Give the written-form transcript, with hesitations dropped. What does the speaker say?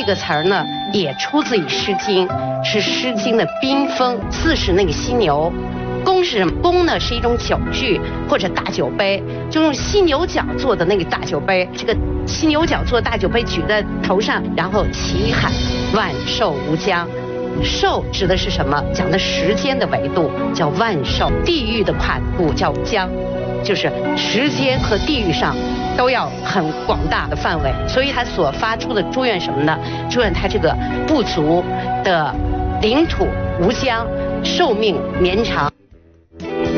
个词儿呢，也出自于《诗经》，是《诗经》的宾风，字是那个犀牛。弓是什么？弓呢是一种酒具或者大酒杯，就用犀牛角做的那个大酒杯。这个犀牛角做的大酒杯举在头上，然后齐喊万寿无疆。寿指的是什么？讲的时间的维度叫万寿，地域的宽度叫疆，就是时间和地域上都要很广大的范围。所以他所发出的祝愿什么呢？祝愿他这个部族的领土无疆，寿命绵长。